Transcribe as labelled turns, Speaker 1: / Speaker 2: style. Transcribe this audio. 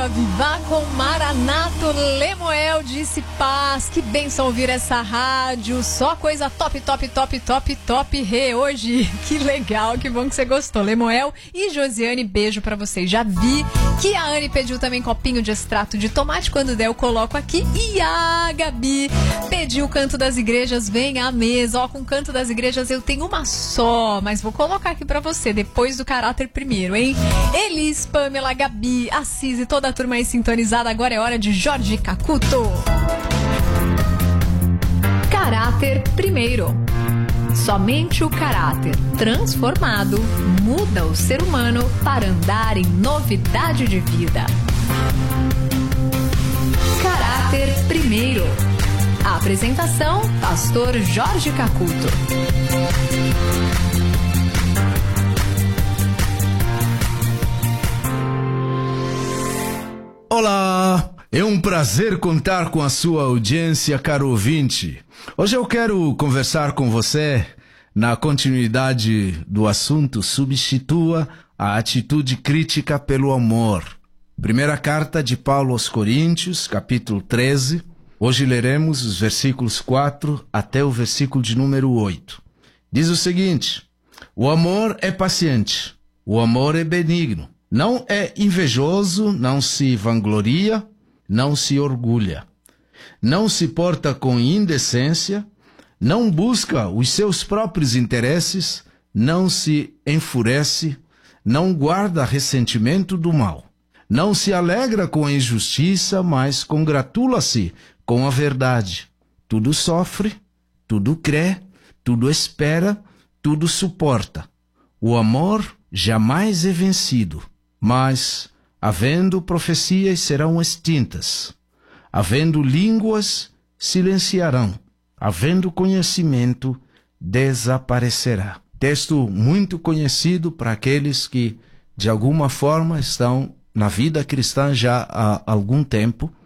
Speaker 1: Avivar com Maranato. Lemuel disse paz. Que bênção ouvir essa rádio. Só coisa top, top, top, top, top re hoje. Que legal, que bom que você gostou. Lemuel e Josiane, beijo pra vocês. Já vi que a Anne pediu também copinho de extrato de tomate. Quando der eu coloco aqui. E a Gabi pediu o canto das igrejas. Vem à mesa. Ó, com o canto das igrejas eu tenho uma só, mas vou colocar aqui pra você depois do caráter primeiro, hein? Elis, Pamela, Gabi, Assis e toda a turma aí sintonizada. Agora é hora de Jorge Cacuto. Caráter primeiro. Somente o caráter transformado muda o ser humano para andar em novidade de vida. Caráter primeiro. A apresentação, pastor Jorge Cacuto.
Speaker 2: Olá, é um prazer contar com a sua audiência, caro ouvinte. Hoje eu quero conversar com você na continuidade do assunto Substitua a atitude crítica pelo amor. Primeira carta de Paulo aos Coríntios, capítulo 13. Hoje leremos os versículos 4 até o versículo de número 8. Diz o seguinte: o amor é paciente, o amor é benigno. Não é invejoso, não se vangloria, não se orgulha. Não se porta com indecência, não busca os seus próprios interesses, não se enfurece, não guarda ressentimento do mal. Não se alegra com a injustiça, mas congratula-se com a verdade. Tudo sofre, tudo crê, tudo espera, tudo suporta. O amor jamais é vencido. Mas, havendo profecias, serão extintas. Havendo línguas, silenciarão. Havendo conhecimento, desaparecerá. Texto muito conhecido para aqueles que, de alguma forma, estão na vida cristã já há algum tempo.